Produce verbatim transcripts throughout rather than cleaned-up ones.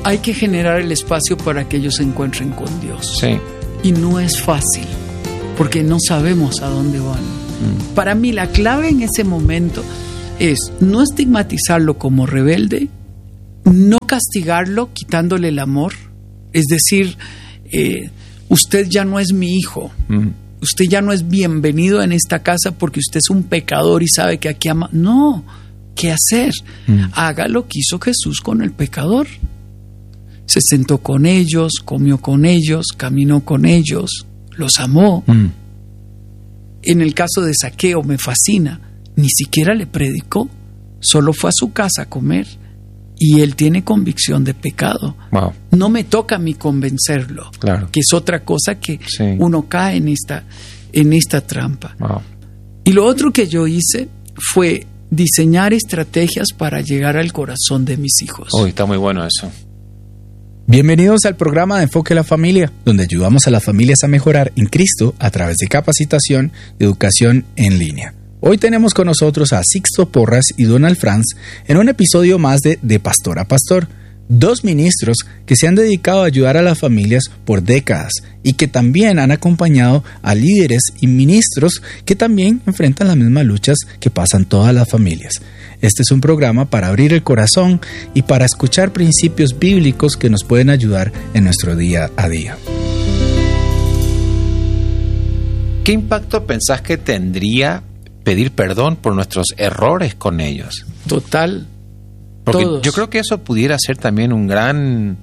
hay que generar el espacio para que ellos se encuentren con Dios. Sí. Y no es fácil, porque no sabemos a dónde van. Mm. Para mí la clave en ese momento es no estigmatizarlo como rebelde, no castigarlo quitándole el amor, es decir, eh, usted ya no es mi hijo, mm. usted ya no es bienvenido en esta casa porque usted es un pecador y sabe que aquí ama. No, ¿qué hacer? Mm. Haga lo que hizo Jesús con el pecador. Se sentó con ellos, comió con ellos, caminó con ellos, los amó. Mm. En el caso de Zaqueo me fascina, ni siquiera le predicó, solo fue a su casa a comer y él tiene convicción de pecado. Wow. No me toca a mí convencerlo, claro. que es otra cosa que sí. uno cae en esta, en esta trampa. Wow. Y lo otro que yo hice fue diseñar estrategias para llegar al corazón de mis hijos. Uy, está muy bueno eso. Bienvenidos al programa de Enfoque a la Familia, donde ayudamos a las familias a mejorar en Cristo a través de capacitación y educación en línea. Hoy tenemos con nosotros a Sixto Porras y Donald Franz en un episodio más de De Pastor a Pastor, dos ministros que se han dedicado a ayudar a las familias por décadas y que también han acompañado a líderes y ministros que también enfrentan las mismas luchas que pasan todas las familias. Este es un programa para abrir el corazón y para escuchar principios bíblicos que nos pueden ayudar en nuestro día a día. ¿Qué impacto pensás que tendría pedir perdón por nuestros errores con ellos? Total. Porque Todos. Yo creo que eso pudiera ser también un gran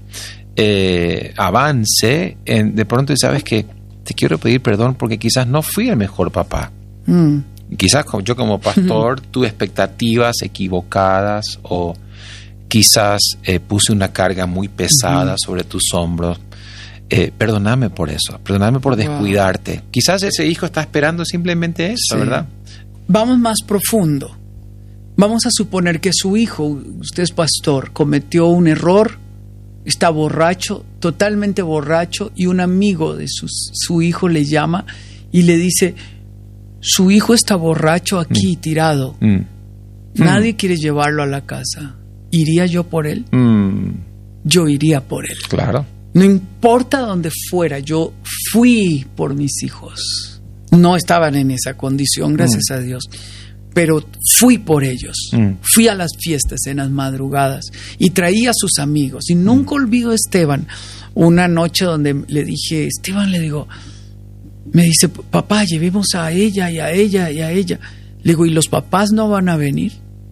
eh, avance. En, de pronto, sabes que te quiero pedir perdón porque quizás no fui el mejor papá. Mm. Quizás yo como pastor uh-huh. tuve expectativas equivocadas o quizás eh, puse una carga muy pesada uh-huh. sobre tus hombros. Eh, perdóname por eso, perdóname por descuidarte. Wow. Quizás ese hijo está esperando simplemente eso, sí. ¿verdad? Vamos más profundo. Vamos a suponer que su hijo, usted es pastor, cometió un error, está borracho, totalmente borracho, y un amigo de su, su hijo le llama y le dice: su hijo está borracho aquí, mm. tirado. Mm. Nadie mm. quiere llevarlo a la casa. ¿Iría yo por él? Mm. Yo iría por él. Claro. No importa dónde fuera, yo fui por mis hijos. No estaban en esa condición, gracias mm. a Dios, pero fui por ellos. Mm. Fui a las fiestas en las madrugadas y traía a sus amigos. Y nunca mm. olvido a Esteban, una noche donde le dije, Esteban, le digo, me dice, papá, llevemos a ella y a ella y a ella. Le digo, ¿y los papás no van a venir?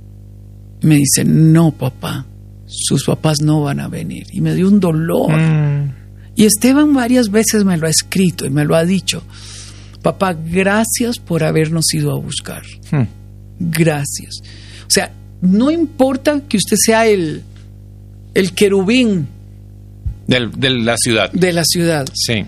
Me dice, no, papá, sus papás no van a venir. Y me dio un dolor. Mm. Y Esteban varias veces me lo ha escrito y me lo ha dicho. Papá, gracias por habernos ido a buscar. Mm. Gracias. O sea, no importa que usted sea el, el querubín Del, de la ciudad. De la ciudad. Sí.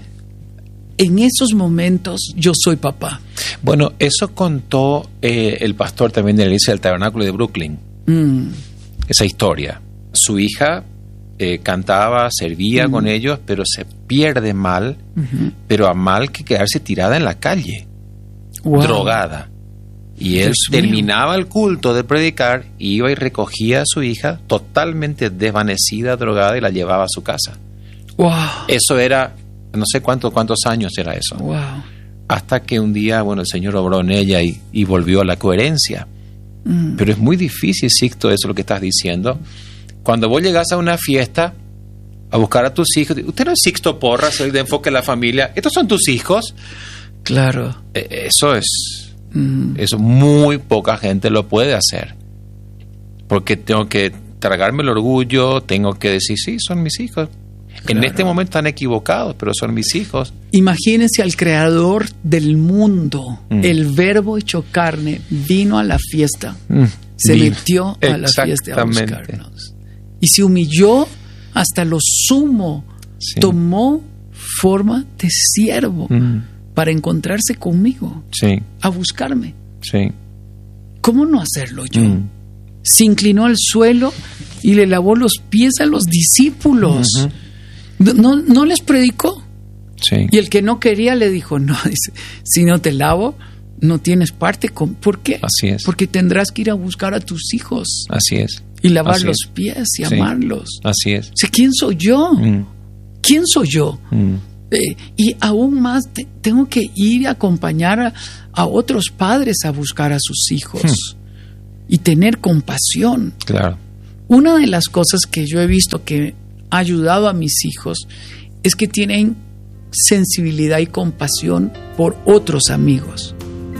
En esos momentos yo soy papá. Bueno, eso contó eh, el pastor también de la iglesia del Tabernáculo de Brooklyn. Mm. Esa historia. Su hija eh, cantaba, servía mm. con ellos, pero se pierde mal, uh-huh. pero a mal que quedarse tirada en la calle, wow. drogada. Y él Dios terminaba mío. el culto de predicar, iba y recogía a su hija totalmente desvanecida, drogada, y la llevaba a su casa. Wow. Eso era... No sé cuántos cuántos años era eso. Wow. Hasta que un día, bueno, el Señor obró en ella y, y volvió a la coherencia. Mm. Pero es muy difícil, Sixto, eso lo que estás diciendo. Cuando vos llegás a una fiesta a buscar a tus hijos, usted no es Sixto Porras, soy de Enfoque en la Familia, ¿estos son tus hijos? Claro. Eh, eso es... Mm. Eso muy poca gente lo puede hacer. Porque tengo que tragarme el orgullo, tengo que decir, sí, son mis hijos. Claro. En este momento están equivocados, pero son mis hijos. Imagínense al creador del mundo, mm. el verbo hecho carne, vino a la fiesta, mm. se Bien. metió a la fiesta a buscarnos. Y se humilló hasta lo sumo, sí. tomó forma de siervo mm. para encontrarse conmigo, sí. a buscarme. Sí. ¿Cómo no hacerlo yo? Mm. Se inclinó al suelo y le lavó los pies a los discípulos. Uh-huh. ¿No, ¿No les predicó? Sí. Y el que no quería le dijo, no, dice, si no te lavo, no tienes parte con... ¿Por qué? Así es. Porque tendrás que ir a buscar a tus hijos. Así es. Y lavar Así los es. pies y Sí. amarlos. Así es. O sea, ¿quién soy yo? Mm. ¿Quién soy yo? Mm. Eh, y aún más, te- tengo que ir y acompañar a, a otros padres a buscar a sus hijos. Hmm. Y tener compasión. Claro. Una de las cosas que yo he visto que ha ayudado a mis hijos es que tienen sensibilidad y compasión por otros amigos.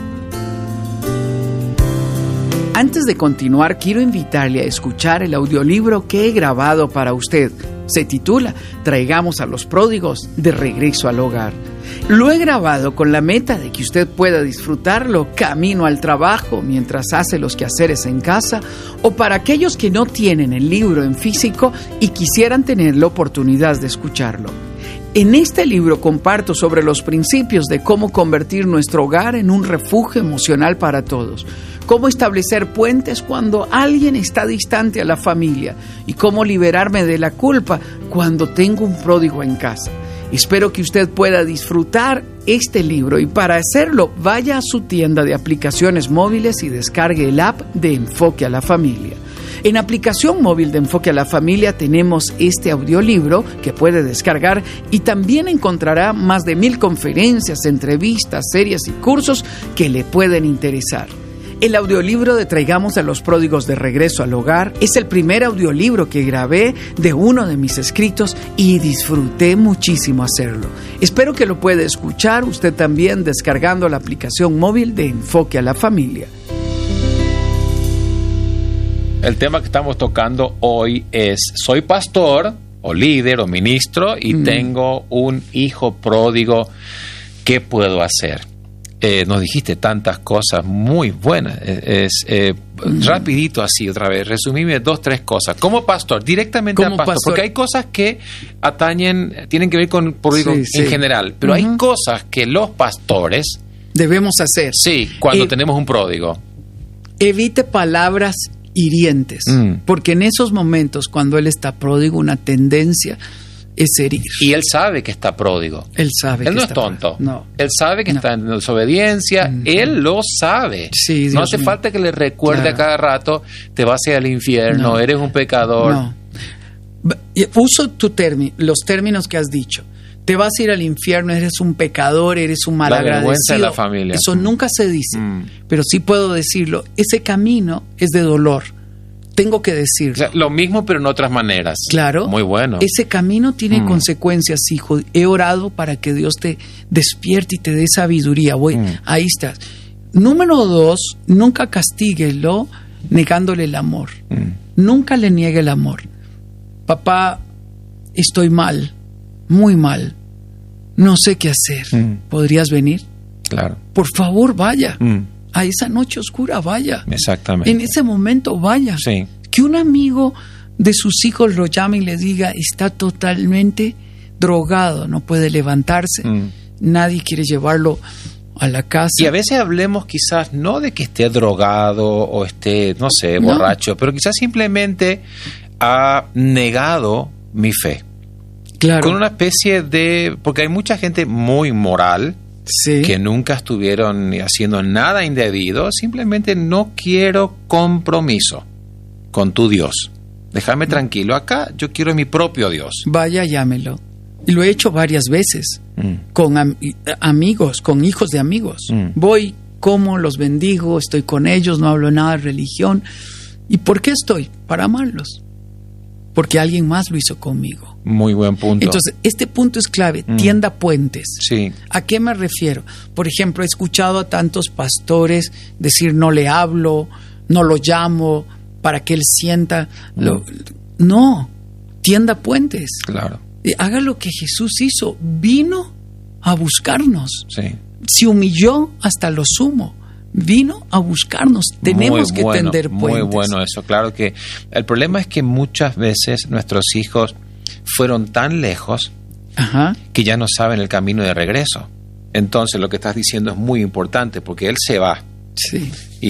Antes de continuar, quiero invitarle a escuchar el audiolibro que he grabado para usted. Se titula Traigamos a los pródigos de regreso al hogar. Lo he grabado con la meta de que usted pueda disfrutarlo camino al trabajo, mientras hace los quehaceres en casa, o para aquellos que no tienen el libro en físico y quisieran tener la oportunidad de escucharlo. En este libro comparto sobre los principios de cómo convertir nuestro hogar en un refugio emocional para todos, cómo establecer puentes cuando alguien está distante a la familia y cómo liberarme de la culpa cuando tengo un pródigo en casa. Espero que usted pueda disfrutar este libro y para hacerlo vaya a su tienda de aplicaciones móviles y descargue el app de Enfoque a la Familia. En aplicación móvil de Enfoque a la Familia tenemos este audiolibro que puede descargar y también encontrará más de mil conferencias, entrevistas, series y cursos que le pueden interesar. El audiolibro de Traigamos a los pródigos de regreso al hogar es el primer audiolibro que grabé de uno de mis escritos y disfruté muchísimo hacerlo. Espero que lo pueda escuchar usted también descargando la aplicación móvil de Enfoque a la Familia. El tema que estamos tocando hoy es: soy pastor o líder o ministro y mm. tengo un hijo pródigo. ¿Qué puedo hacer? Eh, nos dijiste tantas cosas muy buenas. Es eh, mm. rapidito así otra vez. Resumime dos, tres cosas. Como pastor, directamente Como a pastor, pastor. porque hay cosas que atañen, tienen que ver con pródigo Sí, en sí. general, pero uh-huh. hay cosas que los pastores debemos hacer. Sí, cuando eh, tenemos un pródigo. Evite palabras hirientes, mm. porque en esos momentos cuando él está pródigo, una tendencia es herir. Y él sabe que está pródigo. Él sabe él que no está es tonto. No. Él sabe que no. está en desobediencia. Mm-hmm. Él lo sabe. Sí, Dios no hace mío. falta que le recuerde claro. a cada rato: te vas a ir al infierno, no. eres un pecador. No. Uso tu término, los términos que has dicho. Te vas a ir al infierno, eres un pecador, eres un malagradecido. La vergüenza de la familia. Eso mm. nunca se dice, mm. pero sí puedo decirlo. Ese camino es de dolor. Tengo que decirlo. O sea, lo mismo, pero en otras maneras. Claro. Muy bueno. Ese camino tiene mm. consecuencias, hijo. He orado para que Dios te despierte y te dé sabiduría. Voy, mm. ahí estás. Número dos, nunca castíguelo negándole el amor. Mm. Nunca le niegue el amor. Papá, estoy mal, muy mal. No sé qué hacer. Mm. ¿Podrías venir? Claro. Por favor, vaya. Mm. A esa noche oscura, vaya. Exactamente. En ese momento, vaya. Sí. Que un amigo de sus hijos lo llame y le diga: está totalmente drogado, no puede levantarse, mm. nadie quiere llevarlo a la casa. Y a veces hablemos quizás no de que esté drogado o esté, no sé, No. borracho, pero quizás simplemente ha negado mi fe. Claro. Con una especie de... Porque hay mucha gente muy moral, sí. que nunca estuvieron haciendo nada indebido, simplemente no quiero compromiso con tu Dios. Déjame tranquilo, acá yo quiero mi propio Dios. Vaya, llámelo. Y lo he hecho varias veces, Mm. con am- amigos, con hijos de amigos. Mm. Voy, como, los bendigo, estoy con ellos, no hablo nada de religión. ¿Y por qué estoy? Para amarlos. Porque alguien más lo hizo conmigo. Muy buen punto. Entonces, este punto es clave, Mm. tienda puentes. Sí. ¿A qué me refiero? Por ejemplo, he escuchado a tantos pastores decir: no le hablo, no lo llamo, para que él sienta. Mm. Lo... No, tienda puentes. Claro. Eh, Haga lo que Jesús hizo, vino a buscarnos. Sí. Se humilló hasta lo sumo, vino a buscarnos. Tenemos Muy que bueno, tender puentes. Muy bueno eso. Claro que el problema es que muchas veces nuestros hijos fueron tan lejos Ajá. que ya no saben el camino de regreso. Entonces lo que estás diciendo es muy importante, porque él se va. Sí.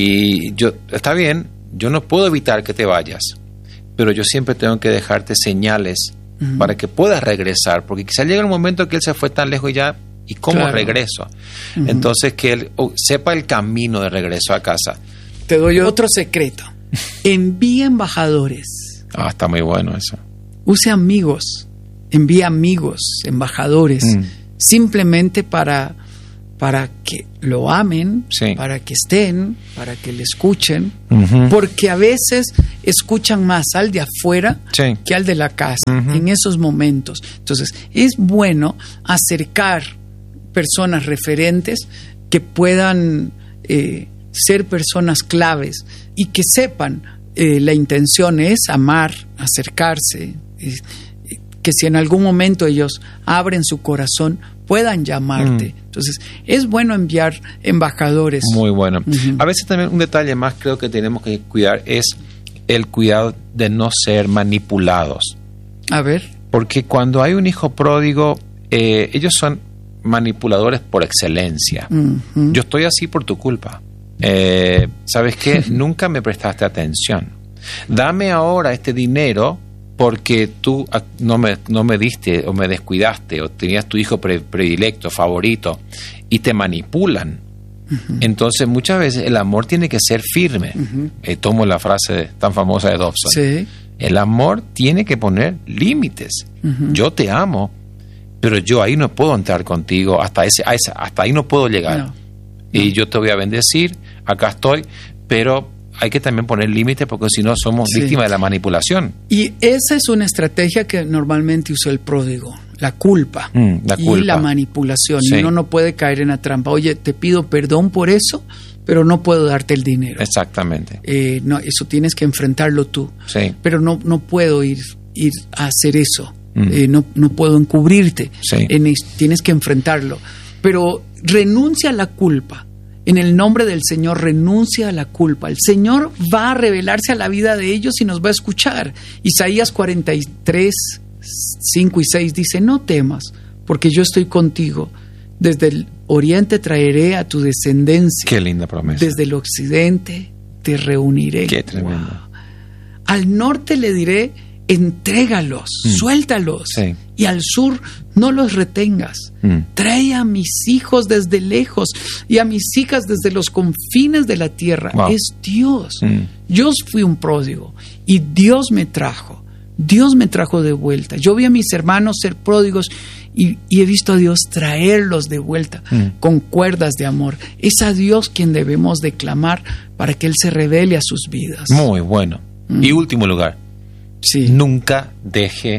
Y yo, está bien, yo no puedo evitar que te vayas, pero yo siempre tengo que dejarte señales uh-huh. para que puedas regresar, porque quizá llega el momento que él se fue tan lejos y ya, ¿y cómo Claro. regreso? Uh-huh. Entonces que él oh, sepa el camino de regreso a casa. Te doy otro secreto. envíe embajadores. Ah, está muy bueno eso. Use amigos, envíe amigos, embajadores, mm. simplemente para, para que lo amen, sí. para que estén, para que le escuchen, uh-huh. porque a veces escuchan más al de afuera sí. que al de la casa, uh-huh. en esos momentos. Entonces, es bueno acercar personas referentes que puedan eh, ser personas claves y que sepan eh, la intención es amar, acercarse, eh, que si en algún momento ellos abren su corazón, puedan llamarte. Mm. Entonces, es bueno enviar embajadores. Muy bueno. Uh-huh. A veces también un detalle más creo que tenemos que cuidar es el cuidado de no ser manipulados. A ver. Porque cuando hay un hijo pródigo, eh, ellos son manipuladores por excelencia. Uh-huh. Yo estoy así por tu culpa. Eh, ¿Sabes qué? Nunca me prestaste atención. Dame ahora este dinero porque tú no me, no me diste o me descuidaste o tenías tu hijo pre, predilecto, favorito, y te manipulan. Uh-huh. Entonces muchas veces el amor tiene que ser firme. Uh-huh. Eh, tomo la frase tan famosa de Dobson. Sí. El amor tiene que poner límites. Uh-huh. Yo te amo, pero yo ahí no puedo entrar contigo, hasta, ese, hasta ahí no puedo llegar. No. Y yo te voy a bendecir, acá estoy, pero hay que también poner límites porque si no somos sí. víctimas de la manipulación. Y esa es una estrategia que normalmente usa el pródigo, la culpa, mm, la culpa. y la manipulación. Sí. Y uno no puede caer en la trampa. Oye, te pido perdón por eso, pero no puedo darte el dinero. Exactamente. Eh, no, eso tienes que enfrentarlo tú. Sí. Pero no, no puedo ir, ir a hacer eso. Mm. Eh, no, no puedo encubrirte. Sí. En, tienes que enfrentarlo. Pero renuncia a la culpa. En el nombre del Señor, renuncia a la culpa. El Señor va a revelarse a la vida de ellos y nos va a escuchar. Isaías cuarenta y tres, cinco y seis dice, no temas, porque yo estoy contigo. Desde el oriente traeré a tu descendencia. Qué linda promesa. Desde el occidente te reuniré. Qué tremendo. Wow. Al norte le diré, entrégalos, mm. suéltalos. Sí. Y al sur, no los retengas. Mm. Trae a mis hijos desde lejos y a mis hijas desde los confines de la tierra. Wow. Es Dios. Mm. Yo fui un pródigo y Dios me trajo. Dios me trajo de vuelta. Yo vi a mis hermanos ser pródigos y, y he visto a Dios traerlos de vuelta mm. con cuerdas de amor. Es a Dios quien debemos de clamar para que Él se revele a sus vidas. Muy bueno. Mm. Y último lugar, sí. nunca deje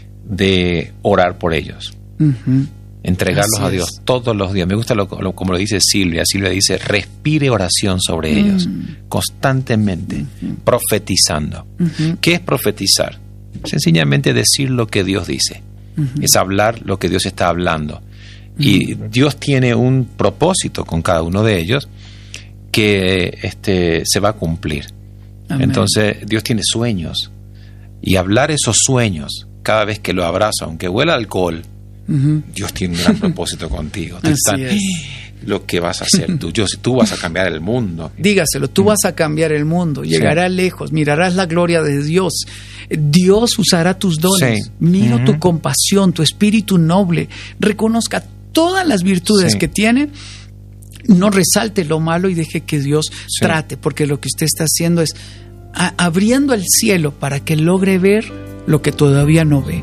de orar por ellos. Uh-huh. Entregarlos Así a Dios es. todos los días. Me gusta lo, lo, como lo dice Silvia. Silvia dice, respire oración sobre uh-huh. ellos constantemente, uh-huh. profetizando. Uh-huh. ¿Qué es profetizar? Sencillamente decir lo que Dios dice. Uh-huh. Es hablar lo que Dios está hablando. Uh-huh. Y Dios tiene un propósito con cada uno de ellos que este, se va a cumplir. Amén. Entonces Dios tiene sueños y hablar esos sueños cada vez que lo abrazo, aunque huela alcohol, uh-huh. Dios tiene un gran propósito contigo. Tú estás, lo que vas a hacer tú, yo, tú vas a cambiar el mundo. Dígaselo, tú uh-huh. vas a cambiar el mundo, llegarás sí. lejos, mirarás la gloria de Dios. Dios usará tus dones. Sí. Mira uh-huh. tu compasión, tu espíritu noble. Reconozca todas las virtudes sí. que tiene. No resalte lo malo y deje que Dios sí. trate, porque lo que usted está haciendo es a, abriendo el cielo para que logre ver lo que todavía no ve.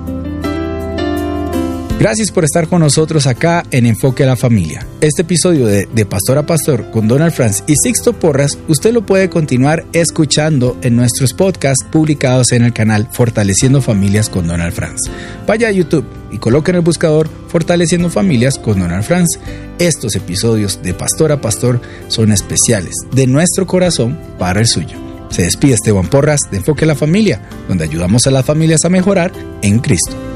Gracias por estar con nosotros acá en Enfoque a la Familia. Este episodio de, de Pastor a Pastor con Donald Franz y Sixto Porras, usted lo puede continuar escuchando en nuestros podcasts publicados en el canal Fortaleciendo Familias con Donald Franz. Vaya a YouTube y coloque en el buscador Fortaleciendo Familias con Donald Franz. Estos episodios de Pastor a Pastor son especiales de nuestro corazón para el suyo. Se despide Esteban Porras de Enfoque a la Familia, donde ayudamos a las familias a mejorar en Cristo.